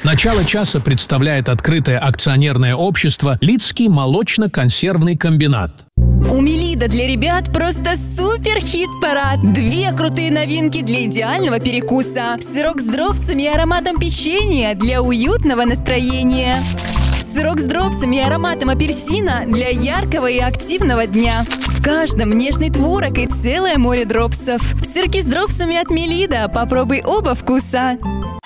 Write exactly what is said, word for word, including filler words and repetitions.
Начало часа представляет открытое акционерное общество «Лидский молочно-консервный комбинат». У Мелида для ребят просто супер хит-парад. Две крутые новинки для идеального перекуса. Сырок с дропсами и ароматом печенья для уютного настроения. Сырок с дропсами и ароматом апельсина для яркого и активного дня. В каждом нежный творог и целое море дропсов. Сырки с дропсами от Мелида. Попробуй оба вкуса.